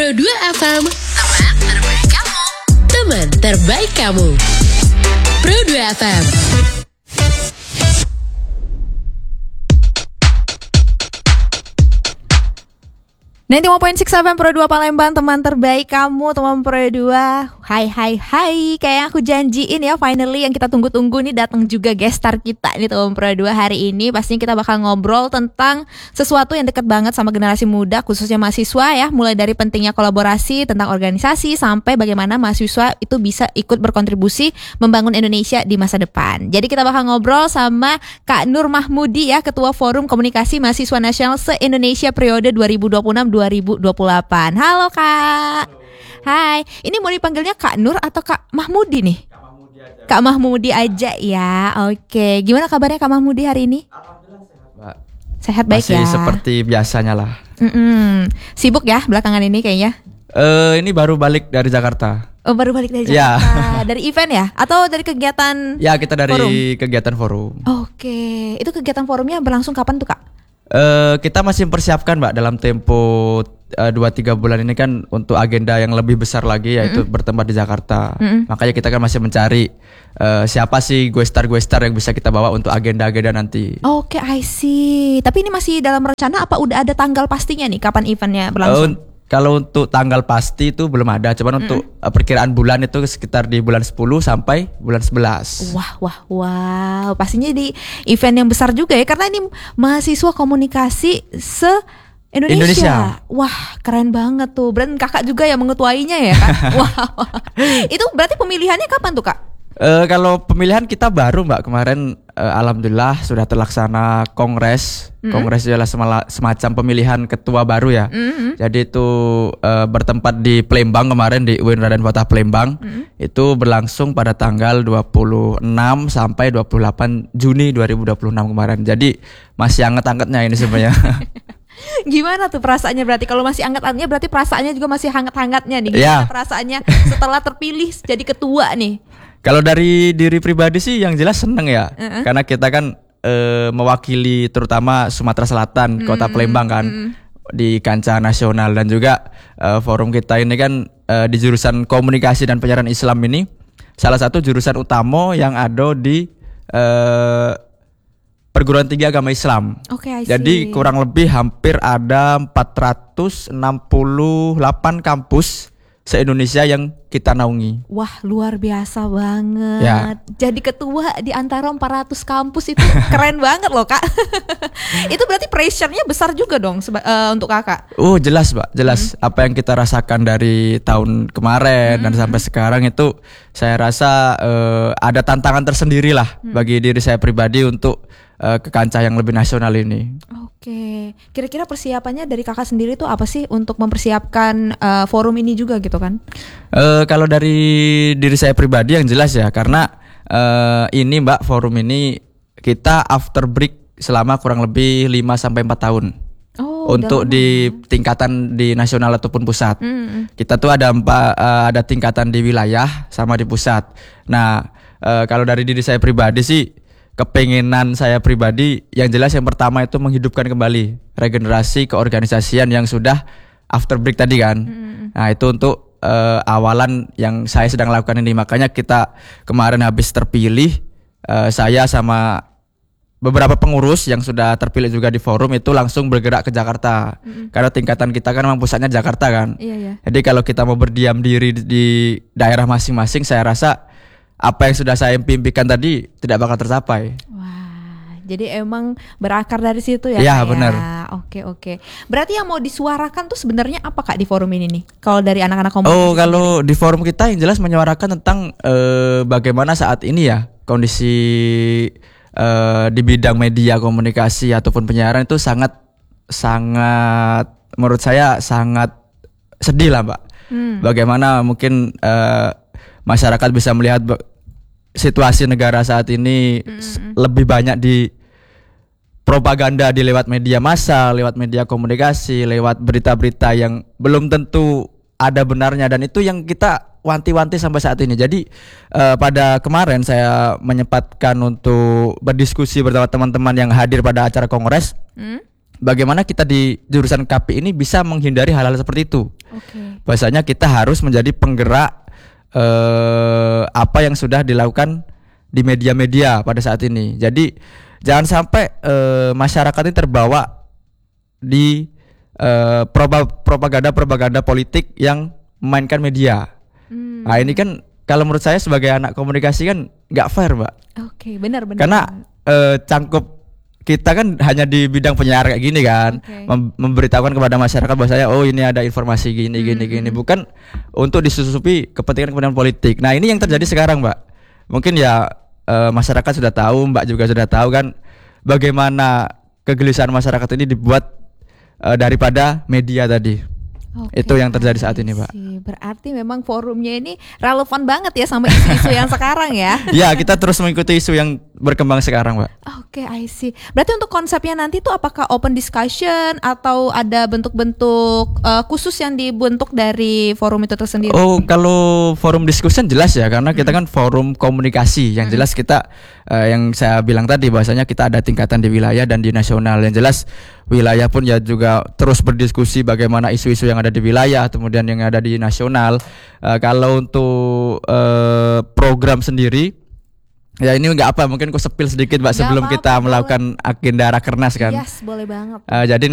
Pro 2 FM, teman terbaik kamu. Teman terbaik kamu. Pro 2 FM. 91.6 FM Pro 2 Palembang, teman terbaik kamu, teman Pro 2. Hai, kayak aku janjiin ya, finally yang kita tunggu-tunggu nih datang juga guest star kita nih teman Pro 2 hari ini. Pastinya kita bakal ngobrol tentang sesuatu yang dekat banget sama generasi muda, khususnya mahasiswa ya. Mulai dari pentingnya kolaborasi tentang organisasi sampai bagaimana mahasiswa itu bisa ikut berkontribusi membangun Indonesia di masa depan. Jadi kita bakal ngobrol sama Kak Nur Mahmudi ya, Ketua Forum Komunikasi Mahasiswa Nasional se-Indonesia periode 2026-2028. Halo Kak. Hai, ini mau dipanggilnya Kak Nur atau Kak Mahmudi nih? Kak Mahmudi aja ya. Oke, gimana kabarnya Kak Mahmudi hari ini? Alhamdulillah sehat, Mbak. Sehat baik Masih ya. seperti biasanya lah. Sibuk ya belakangan ini kayaknya. Ini baru balik dari Jakarta. Oh, baru balik dari Ya. Jakarta. Dari event ya? Atau dari kegiatan? Ya, kita dari forum? kegiatan forum. Oke, itu kegiatan forumnya berlangsung kapan tuh Kak? Kita masih mempersiapkan, Mbak, dalam tempo 2-3 bulan ini kan untuk agenda yang lebih besar lagi, yaitu bertempat di Jakarta. Makanya kita kan masih mencari siapa sih gue star yang bisa kita bawa untuk agenda-agenda nanti. Oke, I see. Tapi ini masih dalam rencana apa udah ada tanggal pastinya nih kapan eventnya berlangsung? Kalau untuk tanggal pasti itu belum ada, cuman untuk perkiraan bulan itu sekitar di bulan 10 sampai bulan 11. Wah, pastinya di event yang besar juga ya, karena ini mahasiswa komunikasi se-Indonesia. Wah, keren banget tuh. Berarti kakak juga yang mengetuainya ya kan? Wah. Itu berarti pemilihannya kapan tuh Kak? Kalau pemilihan kita baru, Mbak, kemarin alhamdulillah sudah terlaksana kongres. Kongres adalah semacam pemilihan ketua baru ya. Jadi itu bertempat di Palembang kemarin di UIN Raden Fatah Palembang. Itu berlangsung pada tanggal 26 sampai 28 Juni 2026 kemarin. Jadi masih anget-angetnya ini sebenarnya. Gimana tuh perasaannya berarti? Kalau masih hangat-hangatnya berarti perasaannya juga masih hangat-hangatnya nih. Gimana Ya. perasaannya setelah terpilih jadi ketua nih? Kalau dari diri pribadi sih yang jelas seneng ya. Karena kita kan mewakili terutama Sumatera Selatan, Kota Palembang kan, di kancah nasional. Dan juga forum kita ini kan di jurusan komunikasi dan penyiaran Islam ini salah satu jurusan utama yang ada di perguruan tinggi agama Islam. Oke, I see. Jadi kurang lebih hampir ada 468 kampus se-Indonesia yang kita naungi. Wah, luar biasa banget. Ya. Jadi ketua di antara 400 kampus itu keren banget loh Kak. Itu berarti pressure-nya besar juga dong untuk Kakak. Jelas, Mbak, jelas. Apa yang kita rasakan dari tahun kemarin dan sampai sekarang itu saya rasa ada tantangan tersendiri lah bagi diri saya pribadi untuk ke kancah yang lebih nasional ini. Oke, kira-kira persiapannya dari Kakak sendiri tuh apa sih untuk mempersiapkan forum ini juga gitu kan? Kalau dari diri saya pribadi yang jelas ya, karena ini, Mbak, forum ini kita after break selama kurang lebih 5-4 tahun. Untuk di tingkatan di nasional ataupun pusat. Kita tuh ada tingkatan di wilayah sama di pusat. Nah, kalau dari diri saya pribadi sih, kepengenan saya pribadi yang jelas yang pertama itu menghidupkan kembali regenerasi keorganisasian yang sudah after break tadi kan. Nah, itu untuk awalan yang saya sedang lakukan ini. Makanya kita kemarin habis terpilih, saya sama beberapa pengurus yang sudah terpilih juga di forum itu langsung bergerak ke Jakarta. Karena tingkatan kita kan memang pusatnya Jakarta kan. Iya. Jadi kalau kita mau berdiam diri di daerah masing-masing, saya rasa apa yang sudah saya impikan tadi tidak bakal tercapai. Wah, jadi emang berakar dari situ ya? Iya, Kak, benar. Oke. Berarti yang mau disuarakan tuh sebenarnya apa Kak di forum ini nih? Kalau dari anak-anak komunikasi. Kalau di forum kita yang jelas menyuarakan tentang bagaimana saat ini ya kondisi di bidang media komunikasi ataupun penyiaran itu sangat menurut saya sangat sedih lah, Mbak. Bagaimana mungkin masyarakat bisa melihat situasi negara saat ini lebih banyak di propaganda di lewat media massa, lewat media komunikasi, lewat berita-berita yang belum tentu ada benarnya, dan itu yang kita wanti-wanti sampai saat ini. Jadi pada kemarin saya menyempatkan untuk berdiskusi bersama teman-teman yang hadir pada acara kongres. Bagaimana kita di jurusan KP ini bisa menghindari hal-hal seperti itu. Oke. Bahasanya kita harus menjadi penggerak apa yang sudah dilakukan di media-media pada saat ini. Jadi jangan sampai masyarakat ini terbawa di propaganda politik yang memainkan media. Nah ini kan kalau menurut saya sebagai anak komunikasi kan nggak fair, Mbak. Oke, benar. Karena cangkup kita kan hanya di bidang penyiar kayak gini kan, memberitahukan kepada masyarakat bahwasanya oh ini ada informasi gini, bukan untuk disusupi kepentingan politik. Nah ini yang terjadi sekarang, Mbak. Mungkin ya masyarakat sudah tahu, Mbak juga sudah tahu kan bagaimana kegelisahan masyarakat ini dibuat daripada media tadi. Oke, Itu yang terjadi saat ini, Pak. Berarti memang forumnya ini relevan banget ya sama isu-isu yang sekarang ya. Ya, kita terus mengikuti isu yang berkembang sekarang, Pak. Oke, I see. Berarti untuk konsepnya nanti tuh apakah open discussion atau ada bentuk-bentuk khusus yang dibentuk dari forum itu tersendiri? Oh, kalau forum discussion jelas ya, karena kita kan forum komunikasi. Yang jelas kita yang saya bilang tadi bahwasanya kita ada tingkatan di wilayah dan di nasional. Yang jelas wilayah pun ya juga terus berdiskusi bagaimana isu-isu yang ada di wilayah, kemudian yang ada di nasional. Kalau untuk program sendiri, ya ini nggak apa, mungkin aku sepil sedikit, Mbak, sebelum kita melakukan agenda rakernas kan. Yes, boleh banget. Jadi